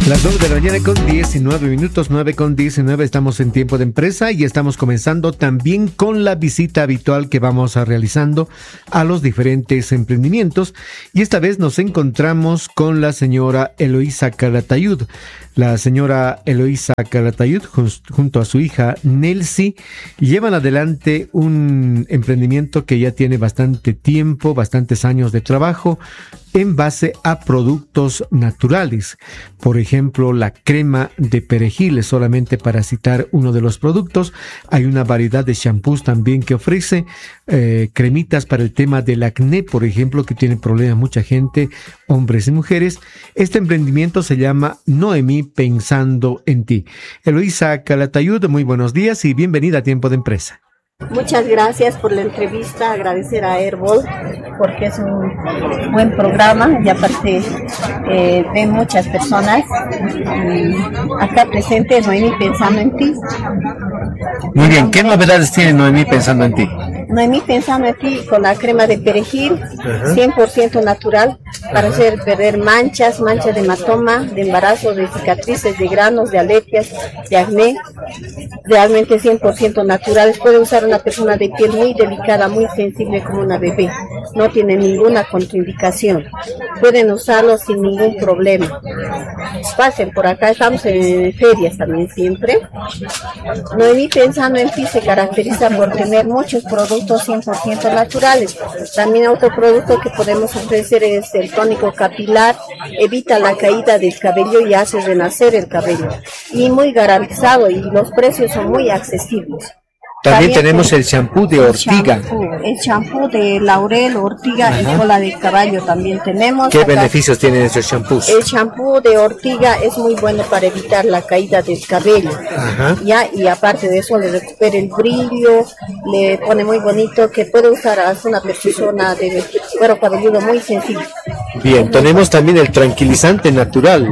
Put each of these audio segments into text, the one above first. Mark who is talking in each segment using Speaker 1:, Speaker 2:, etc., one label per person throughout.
Speaker 1: Las 9 de la mañana con 19 minutos, 9 con 19, estamos en Tiempo de Empresa y estamos comenzando también con la visita habitual que vamos a realizando a los diferentes emprendimientos, y esta vez nos encontramos con la señora Eloísa Calatayud. La señora Eloísa Calatayud junto a su hija Nelcy llevan adelante un emprendimiento que ya tiene bastante tiempo, bastantes años de trabajo en base a productos naturales. Por ejemplo, la crema de perejil, solamente para citar uno de los productos. Hay una variedad de shampoos también que ofrece, cremitas para el tema del acné, por ejemplo, que tiene problemas mucha gente, hombres y mujeres. Este emprendimiento se llama Noemí Pensando en Ti. Eloísa Calatayud, muy buenos días y bienvenida a Tiempo de Empresa.
Speaker 2: Muchas gracias por la entrevista, agradecer a Airball porque es un buen programa y aparte ven muchas personas acá presentes. Noemí Pensando en Ti.
Speaker 1: Muy bien, ¿qué novedades tiene Noemí Pensando en Ti?
Speaker 2: Noemí Pensando en Ti con la crema de perejil, 100% natural, para hacer perder manchas de hematoma, de embarazo, de cicatrices, de granos, de alergias, de acné, realmente 100% naturales. Puede usar una persona de piel muy delicada, muy sensible como una bebé, no tiene ninguna contraindicación, pueden usarlo sin ningún problema. Pasen por acá, estamos en ferias también siempre. Noemí Pensando en Ti se caracteriza por tener muchos productos 100% naturales. También otro producto que podemos ofrecer es el tónico capilar, evita la caída del cabello y hace renacer el cabello, y muy garantizado, y los precios son muy accesibles.
Speaker 1: También tenemos el champú de ortiga.
Speaker 2: El champú de laurel, ortiga y cola de caballo también tenemos.
Speaker 1: ¿Qué beneficios tienen esos champús?
Speaker 2: El champú de ortiga es muy bueno para evitar la caída del cabello. Ya, y aparte de eso le recupera el brillo, le pone muy bonito, que puede usar a una persona de cuero cabelludo muy sensible.
Speaker 1: Bien, tenemos también el tranquilizante natural.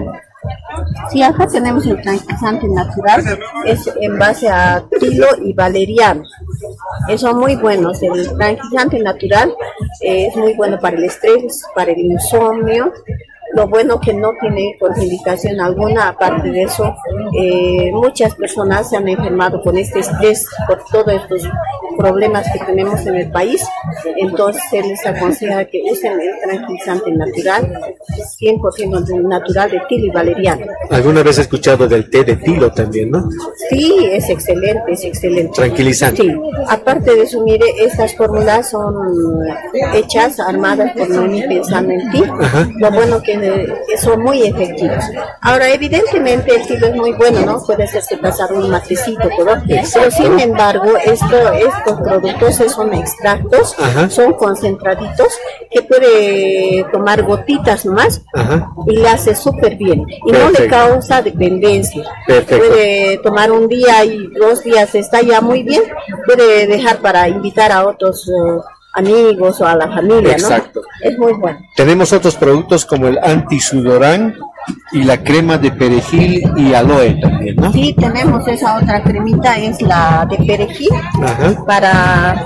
Speaker 2: Sí, acá tenemos el tranquilizante natural, es en base a tilo y valeriano. Son muy buenos. El tranquilizante natural es muy bueno para el estrés, para el insomnio. Lo bueno que no tiene contraindicación alguna. Aparte de eso, muchas personas se han enfermado con este estrés por todos estos problemas que tenemos en el país. Entonces se les aconseja que usen el tranquilizante natural, 100% natural de tilo y valeriano.
Speaker 1: ¿Alguna vez he escuchado del té de tilo también, no?
Speaker 2: Sí, es excelente, es excelente.
Speaker 1: Tranquilizante.
Speaker 2: Sí, aparte de eso, mire, estas fórmulas son hechas, armadas por Noemí Pensando en Ti. Lo bueno que son muy efectivos. Ahora, evidentemente el tilo es muy bueno, ¿no? Puede hacerse pasar un matecito, todo. Pero sin embargo, estos productos son extractos, son concentraditos, que puede tomar gotitas nomás y le hace súper bien. Y no le causa dependencia. Puede tomar un día y 2 días, está ya muy bien. Puede dejar para invitar a otros amigos o a la familia, ¿no?
Speaker 1: Exacto.
Speaker 2: Es muy bueno.
Speaker 1: Tenemos otros productos como el antisudorán y la crema de perejil y aloe también, ¿no?
Speaker 2: Sí, tenemos esa otra cremita, es la de perejil. Para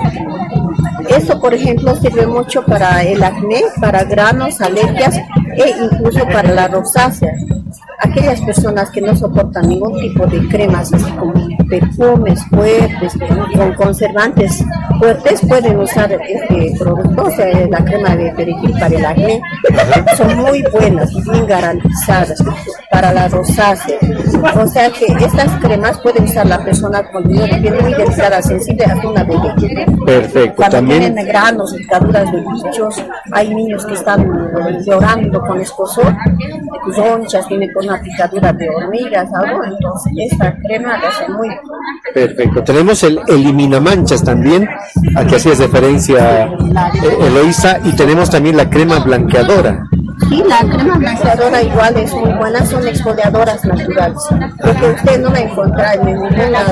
Speaker 2: eso, por ejemplo, sirve mucho para el acné, para granos, alergias e incluso para la rosácea. Aquellas personas que no soportan ningún tipo de cremas, así como perfumes fuertes, con conservantes fuertes, pueden usar este producto, o sea, la crema de perejil para el acné. Son muy buenas y bien garantizadas para la rosácea. O sea que estas cremas pueden usar la persona con piel muy delicada, sensible, hasta una bebé.
Speaker 1: Perfecto.
Speaker 2: Cuando
Speaker 1: también
Speaker 2: tienen granos, picaduras de bichos, hay niños que están llorando con escozor, ronchas, tienen con una picadura de hormigas, algo, entonces esta crema la hace muy bien.
Speaker 1: Perfecto. Tenemos el elimina manchas también, a que hacías referencia, Eloísa, y tenemos también la crema blanqueadora.
Speaker 2: Sí, la crema blanqueadora igual es muy buena, son exfoliadoras naturales, porque usted no la encuentra en ningún lado,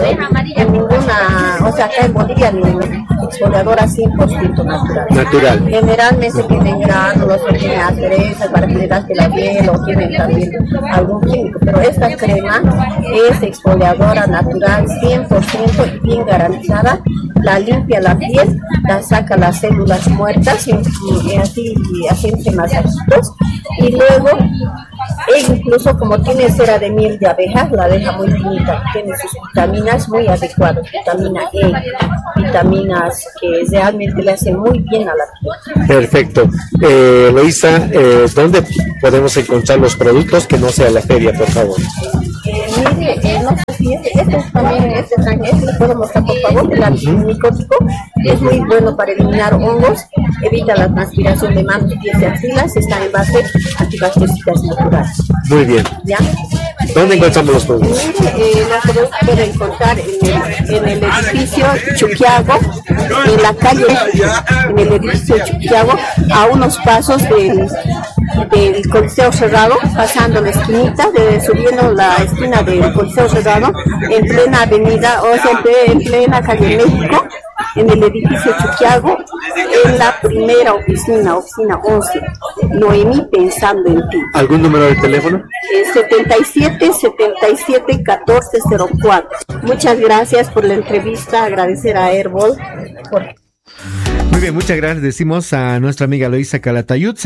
Speaker 2: o sea, acá en Bolivia, exfoliadora 100% natural. Generalmente tienen gránulos o tienen asperezas para que le das de la piel o tienen también algún químico, pero esta crema es exfoliadora natural 100% y bien garantizada, la limpia la piel, la saca las células muertas y así haciendo masajitos Y luego, incluso como tiene cera de miel de abeja, la deja muy finita, tiene sus vitaminas muy adecuadas, vitamina E, vitaminas que realmente le hacen muy bien a la piel.
Speaker 3: Perfecto. Eloísa, ¿dónde podemos encontrar los productos que no sea la feria, por favor?
Speaker 2: Mire, no sé si este le puedo mostrar, por favor, el antimicótico, es muy bueno para eliminar hongos, evita la transpiración de manos, pies y axilas, está en base antibactericidas naturales.
Speaker 3: Muy bien.
Speaker 2: ¿Ya?
Speaker 3: ¿Dónde encontramos los productos?
Speaker 2: Mire, los productos pueden encontrar en el edificio Chuquiago, en la calle, en el edificio Chuquiago, a unos pasos del Coliseo Cerrado, pasando la esquinita, subiendo la esquina del Coliseo Cerrado, en plena avenida, o sea, en plena calle México, en el edificio Chuquiago, en la primera oficina 11, Noemí pensando en ti.
Speaker 3: ¿Algún número de teléfono?
Speaker 2: 77-77-1404. Muchas gracias por la entrevista, agradecer a Airball por...
Speaker 1: Muy bien, muchas gracias. Decimos a nuestra amiga Eloísa Calatayud,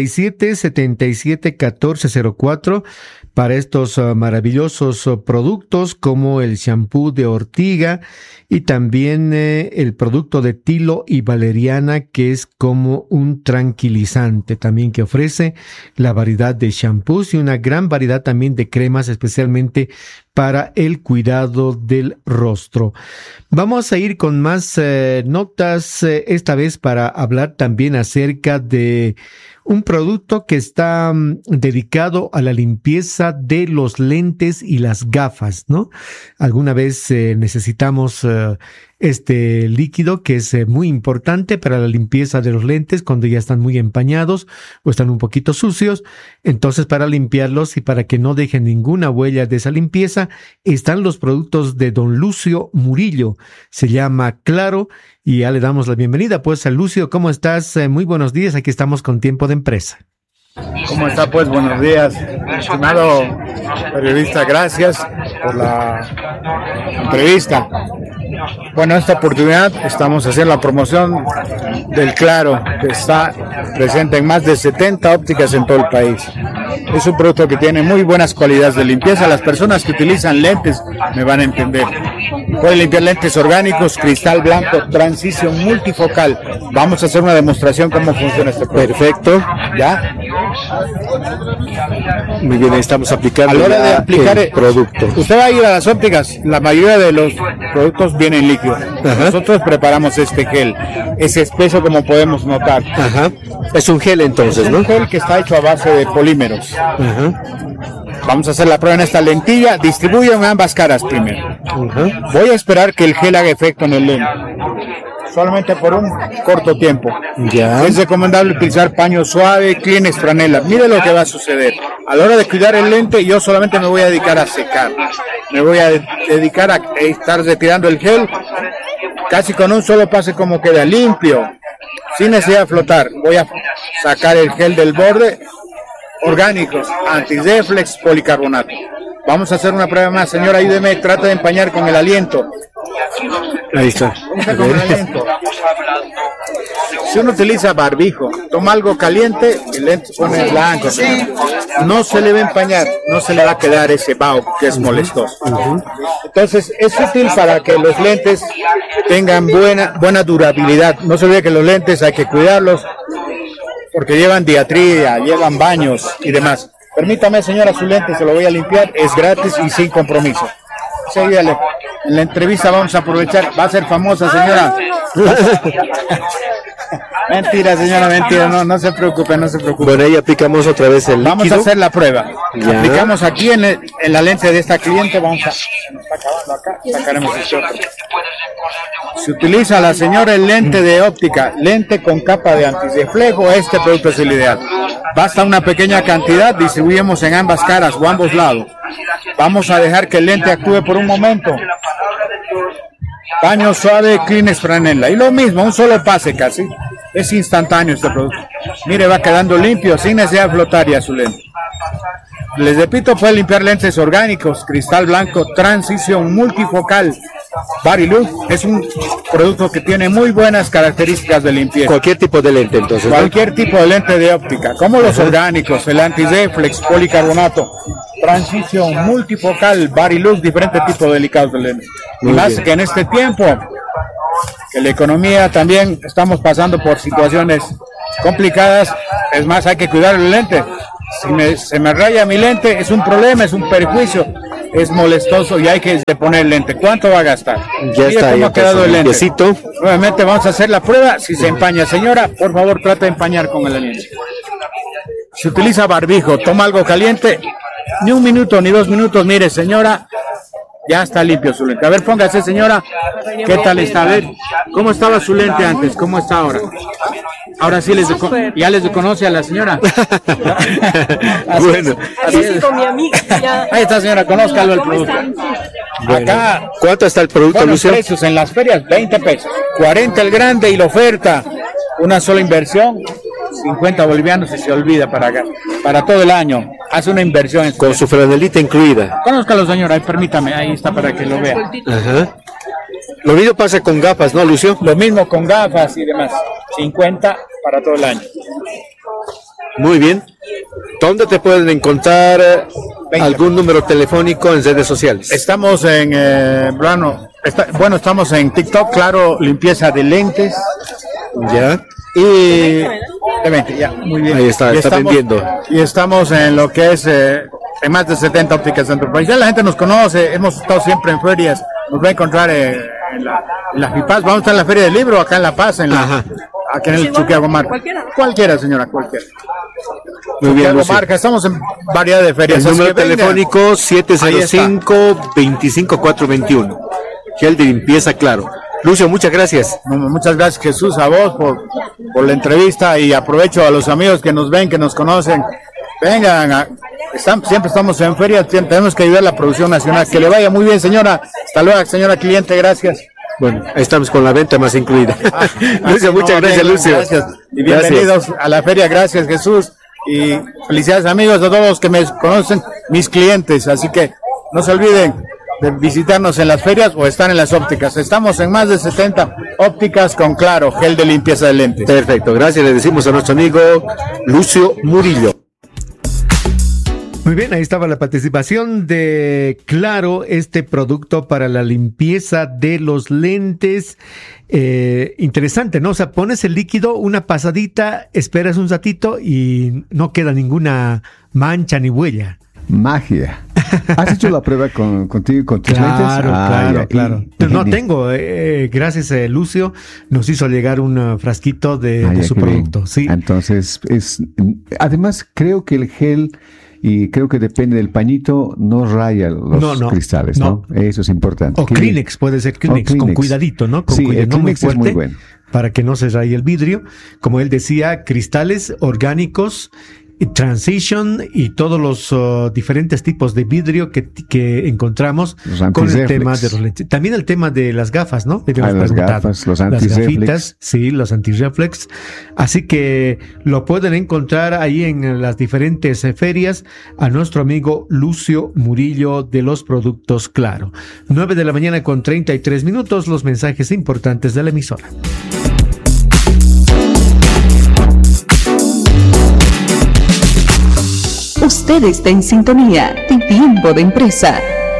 Speaker 1: 77-77-1404, para estos maravillosos productos como el shampoo de ortiga y también el producto de tilo y valeriana, que es como un tranquilizante también, que ofrece la variedad de shampoos y una gran variedad también de cremas, especialmente para el cuidado del rostro. Vamos a ir con más notas, esta vez para hablar también acerca de un producto que está dedicado a la limpieza de los lentes y las gafas, ¿no? Alguna vez necesitamos este líquido que es muy importante para la limpieza de los lentes cuando ya están muy empañados o están un poquito sucios. Entonces, para limpiarlos y para que no dejen ninguna huella de esa limpieza, están los productos de don Lucio Murillo. Se llama Claro, y ya le damos la bienvenida. Pues, a Lucio, ¿cómo estás? Muy buenos días. Aquí estamos con Tiempo de Empresa.
Speaker 4: ¿Cómo está? Pues buenos días, estimado periodista, gracias por la entrevista. Bueno, en esta oportunidad estamos haciendo la promoción del Claro, que está presente en más de 70 ópticas en todo el país. Es un producto que tiene muy buenas cualidades de limpieza. Las personas que utilizan lentes me van a entender. Pueden limpiar lentes orgánicos, cristal blanco, transición multifocal. Vamos a hacer una demostración cómo funciona este producto.
Speaker 3: Perfecto.
Speaker 4: ¿Ya?
Speaker 3: Muy bien, estamos aplicando
Speaker 4: a la hora de aplicar
Speaker 3: el producto.
Speaker 4: Usted va a ir a las ópticas, la mayoría de los productos vienen líquidos.
Speaker 3: Ajá.
Speaker 4: Nosotros preparamos este gel, es espeso como podemos notar.
Speaker 3: Ajá. Es un gel entonces, ¿no?
Speaker 4: Es un gel que está hecho a base de polímeros.
Speaker 3: Ajá.
Speaker 4: Vamos a hacer la prueba en esta lentilla. Distribuyen ambas caras primero.
Speaker 3: Ajá.
Speaker 4: Voy a esperar que el gel haga efecto en el lente, solamente por un corto tiempo.
Speaker 3: Ya.
Speaker 4: Es recomendable utilizar paño suave, Kleenex, franela. Mire lo que va a suceder. A la hora de cuidar el lente, yo solamente me voy a dedicar a secar. Me voy a dedicar a estar retirando el gel. Casi con un solo pase como queda limpio, sin necesidad de flotar. Voy a sacar el gel del borde. Orgánicos, antirreflex, policarbonato. Vamos a hacer una prueba más, señora, ayúdeme, trata de empañar con el aliento.
Speaker 3: Ahí está.
Speaker 4: Con el aliento. Si uno utiliza barbijo, toma algo caliente, el lente se pone blanco. No se le va a empañar, no se le va a quedar ese vaho que es molestoso. Entonces, es útil para que los lentes tengan buena durabilidad. No se olvide que los lentes hay que cuidarlos, porque llevan diatría, llevan baños y demás. Permítame, señora, su lente, se lo voy a limpiar, es gratis y sin compromiso. Síguele. En la entrevista vamos a aprovechar, va a ser famosa, señora. Mentira, señora, mentira, no se preocupe, no se preocupe.
Speaker 3: Bueno, ahí aplicamos otra vez el líquido.
Speaker 4: Vamos a hacer la prueba.
Speaker 3: Ya.
Speaker 4: Aplicamos aquí en la lente de esta cliente, vamos a... Está acabando acá, sacaremos este otro. Se utiliza, la señora, el lente de óptica, lente con capa de antirreflejo, este producto es el ideal. Basta una pequeña cantidad, distribuimos en ambas caras o ambos lados. Vamos a dejar que el lente actúe por un momento. Paño suave, Kleenex, franela. Y lo mismo, un solo pase casi. Es instantáneo este producto. Mire, va quedando limpio, sin necesidad de flotar ya su lente. Les repito, puede limpiar lentes orgánicos, cristal blanco, transición multifocal. Varilux es un producto que tiene muy buenas características de limpieza.
Speaker 3: Cualquier tipo de lente, entonces.
Speaker 4: Cualquier tipo de lente de óptica, como los orgánicos, el antirreflex, policarbonato, transición multifocal, Varilux, diferentes tipos de delicados de lente. Y más que en este tiempo, que la economía también estamos pasando por situaciones complicadas, es más, hay que cuidar el lente. Si se me raya mi lente, es un problema, es un perjuicio, es molestoso y hay que poner el lente. ¿Cuánto va a gastar?
Speaker 3: Ya está,
Speaker 4: cómo ha quedado el lente.
Speaker 3: Limpiecito.
Speaker 4: Nuevamente vamos a hacer la prueba. Si se empaña, señora, por favor, trata de empañar con el lente. Si utiliza barbijo, toma algo caliente, ni 1 minuto, ni 2 minutos, mire, señora, ya está limpio su lente. A ver, póngase, señora, ¿qué tal está? A ver, ¿cómo estaba su lente antes? ¿Cómo está ahora? Ahora sí ya les conoce a la señora.
Speaker 3: Bueno,
Speaker 5: así es. Con mi amiga. Ya.
Speaker 4: Ahí está, señora, conózcalo el producto.
Speaker 3: Bueno,
Speaker 4: acá,
Speaker 3: ¿cuánto está el producto, Lucio?
Speaker 4: Precios en las ferias, 20 pesos. 40 el grande y la oferta. Una sola inversión, 50 bolivianos y se olvida para todo el año. Hace una inversión.
Speaker 3: Con su franelita incluida.
Speaker 4: Conózcalo, señora, permítame, ahí está para que lo vea.
Speaker 3: Ajá. Lo mismo pasa con gafas, ¿no, Lucio?
Speaker 4: Lo mismo con gafas y demás. 50 para todo el año.
Speaker 3: Muy bien. ¿Dónde te pueden encontrar? ¿Algún número telefónico en redes sociales?
Speaker 4: Estamos en, estamos en TikTok, claro, limpieza de lentes.
Speaker 3: Ya.
Speaker 4: Y ya, muy bien.
Speaker 3: Ahí está vendiendo.
Speaker 4: Y estamos en lo que es en más de 70 ópticas dentro del país. Ya la gente nos conoce, hemos estado siempre en ferias. Nos va a encontrar en la FIPAS. Vamos a estar en la Feria del Libro, acá en La Paz, aquí en el Chuquiagomar. Cualquiera, señora, cualquiera.
Speaker 3: Muy bien,
Speaker 4: Marca, estamos en variedad de ferias.
Speaker 3: El número telefónico 705-25421. Gel de limpieza, claro. Lucio, muchas gracias.
Speaker 4: Muchas gracias, Jesús, a vos por la entrevista, y aprovecho a los amigos que nos ven, que nos conocen. Vengan, siempre estamos en feria, tenemos que ayudar a la producción nacional. Que le vaya muy bien, señora. Hasta luego, señora cliente, gracias.
Speaker 3: Bueno, ahí estamos con la venta más incluida. Lucio, muchas gracias, Lucio.
Speaker 4: Gracias. Y bienvenidos a la feria, gracias, Jesús. Y felicidades, amigos, a todos los que me conocen, mis clientes. Así que no se olviden de visitarnos en las ferias o estar en las ópticas. Estamos en más de 70 ópticas con Claro, gel de limpieza de lentes.
Speaker 3: Perfecto, gracias, le decimos a nuestro amigo Lucio Murillo.
Speaker 1: Muy bien, ahí estaba la participación de Claro, este producto para la limpieza de los lentes. Interesante, ¿no? O sea, pones el líquido, una pasadita, esperas un ratito y no queda ninguna mancha ni huella.
Speaker 6: Magia. ¿Has hecho la prueba contigo, con tus lentes?
Speaker 1: Claro. No tengo, gracias a Lucio, nos hizo llegar un frasquito de su producto. Sí.
Speaker 6: Entonces, además creo que el gel, y creo que depende del pañito, no raya los cristales, ¿no? Eso es importante.
Speaker 1: O Kleenex, puede ser Kleenex, con cuidadito, ¿no? Con cuidado, no muy fuerte, es muy bueno, para que no se raye el vidrio. Como él decía, cristales orgánicos, Transition y todos los diferentes tipos de vidrio que encontramos con el tema de los lentes. También el tema de las gafas, ¿no?
Speaker 6: Las gafas, los antirreflex.
Speaker 1: Sí, los antirreflex. Así que lo pueden encontrar ahí en las diferentes ferias a nuestro amigo Lucio Murillo de los productos Claro. 9:33 a.m, los mensajes importantes de la emisora.
Speaker 7: Usted está en sintonía de Tiempo de Empresa.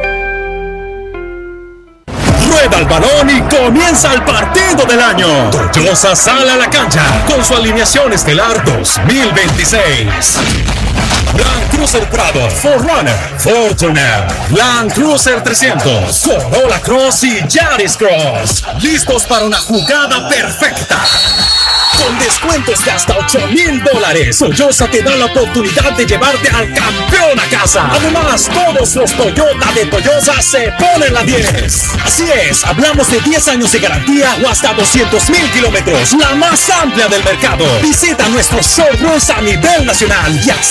Speaker 8: Rueda el balón y comienza el partido del año. Toyosa sale a la cancha con su alineación estelar 2026. Land Cruiser Prado, 4Runner, Fortuner, Land Cruiser 300, Corolla Cross y Yaris Cross. Listos para una jugada perfecta. Con descuentos de hasta $8,000, Toyosa te da la oportunidad de llevarte al campeón a casa. Además, todos los Toyota de Toyosa se ponen la 10. Así es, hablamos de 10 años de garantía o hasta 200,000 kilómetros, la más amplia del mercado. Visita nuestros showrooms a nivel nacional y accede